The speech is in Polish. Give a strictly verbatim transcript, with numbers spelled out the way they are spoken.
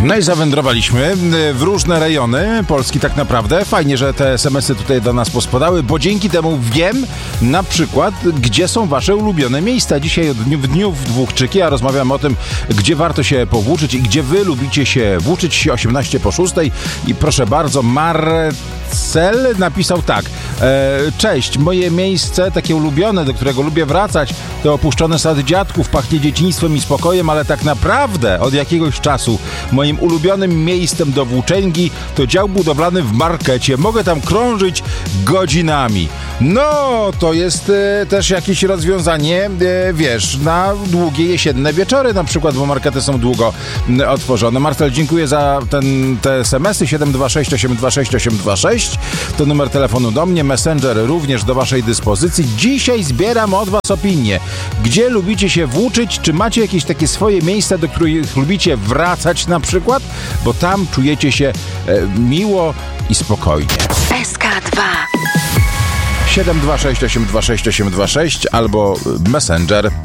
No i zawędrowaliśmy w różne rejony Polski tak naprawdę. Fajnie, że te es em esy tutaj do nas pospadały, bo dzięki temu wiem na przykład, gdzie są wasze ulubione miejsca. Dzisiaj w dniu, w dniu w dwóchczyki, a rozmawiam o tym, gdzie warto się powłóczyć i gdzie wy lubicie się włóczyć. osiemnaście po szóstej i proszę bardzo, Marcel napisał tak. E, cześć, moje miejsce takie ulubione, do którego lubię wracać, to opuszczony sad dziadków, pachnie dzieciństwem i spokojem, ale tak naprawdę od jakiegoś czasu moim ulubionym miejscem do włóczęgi to dział budowlany w markecie. Mogę tam krążyć godzinami. No, to jest e, też jakieś rozwiązanie, e, wiesz, na długie jesienne wieczory na przykład, bo markety są długo e, otworzone. Marcel, dziękuję za ten, te es em esy. siedem dwa sześć osiem dwa sześć osiem dwa sześć to numer telefonu do mnie. Messenger również do waszej dyspozycji. Dzisiaj zbieram od was opinię. Gdzie lubicie się włóczyć? Czy macie jakieś takie swoje miejsca, do których lubicie wracać na przykład? Bo tam czujecie się e, miło i spokojnie. S K dwa siedem dwa sześć osiem dwa sześć osiem dwa sześć albo Messenger.